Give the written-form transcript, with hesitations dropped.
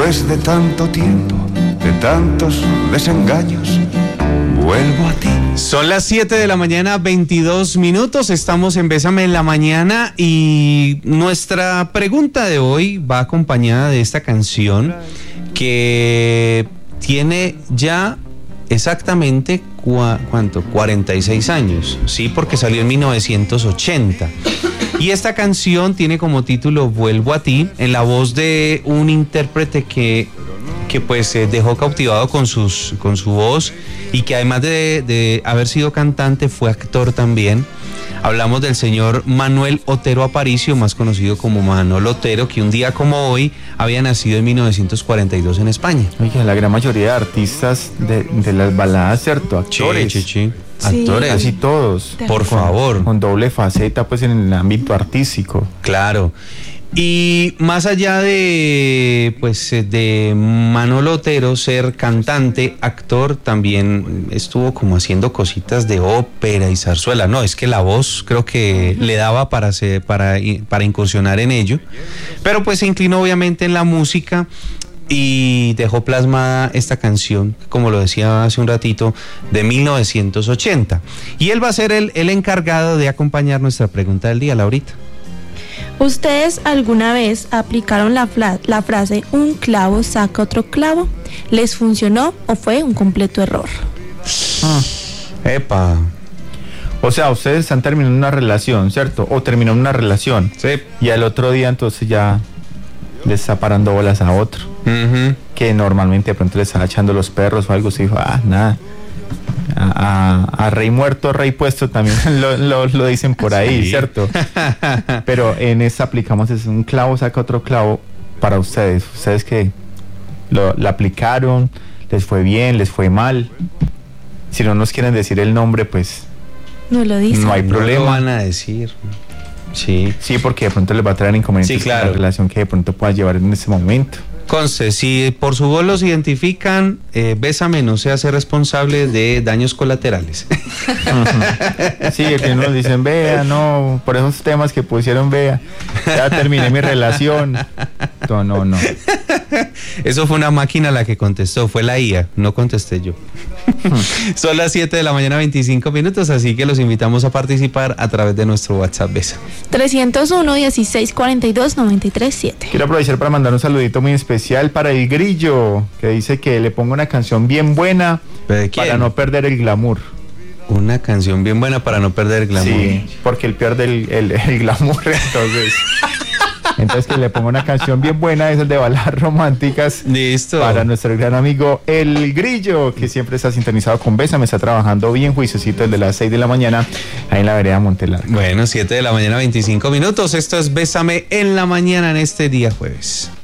Después de tanto tiempo, de tantos desengaños, vuelvo a ti. Son las 7 de la mañana, 22 minutos. Estamos en Bésame en la Mañana y nuestra pregunta de hoy va acompañada de esta canción que tiene ya exactamente ¿cuánto? 46 años, ¿sí? Porque salió en 1980. Y esta canción tiene como título Vuelvo a ti, en la voz de un intérprete que pues dejó cautivado con su voz y que además de haber sido cantante fue actor también. Hablamos del señor Manuel Otero Aparicio, más conocido como Manolo Otero, que un día como hoy había nacido en 1942 en España. Oye, la gran mayoría de artistas de las baladas, ¿cierto? Actores. Sí. Actores. Casi todos. Por favor. Con doble faceta, pues, en el ámbito artístico. Claro. Y más allá de Manolo Otero ser cantante, actor, también estuvo como haciendo cositas de ópera y zarzuela. No, es que la voz creo que le daba para incursionar en ello. Pero pues se inclinó obviamente en la música y dejó plasmada esta canción, como lo decía hace un ratito, de 1980. Y él va a ser el encargado de acompañar nuestra pregunta del día, Laurita. ¿Ustedes alguna vez aplicaron la frase un clavo saca otro clavo? ¿Les funcionó o fue un completo error? Epa. O sea, ustedes están terminando una relación, ¿cierto? O terminaron una relación. Sí. Y al otro día entonces ya le está parando bolas a otro. Uh-huh. Que normalmente de pronto le estaba echando los perros o algo. Se dijo, nada. A rey muerto, rey puesto también lo dicen por ahí, sí. ¿Cierto? Pero en esta aplicamos es un clavo saca otro clavo para ustedes. Ustedes que la aplicaron, les fue bien, les fue mal. Si no nos quieren decir el nombre, pues no lo dicen. No hay problema. No lo van a decir. Sí. Sí, porque de pronto les va a traer inconvenientes, sí, claro, en la relación que de pronto pueda llevar en ese momento. Conste, si por su voz los identifican, Bésame no se hace responsable de daños colaterales. Sí, que nos dicen, vea, no, por esos temas que pusieron, vea, ya terminé mi relación. No. Eso fue una máquina la que contestó, fue la IA, no contesté yo. Son las 7 de la mañana, 25 minutos, así que los invitamos a participar a través de nuestro WhatsApp Besa. 301-1642-937. Quiero aprovechar para mandar un saludito muy especial para el Grillo, que dice que le ponga una canción bien buena para no perder el glamour. Una canción bien buena para no perder el glamour. Sí, porque él pierde el glamour, entonces que le ponga una canción bien buena, esas de baladas románticas. Listo. Para nuestro gran amigo El Grillo, que siempre está sintonizado con Bésame, está trabajando bien juiciosito desde las 6 de la mañana ahí en la vereda Montelar. Bueno, 7 de la mañana, 25 minutos. Esto es Bésame en la Mañana en este día jueves.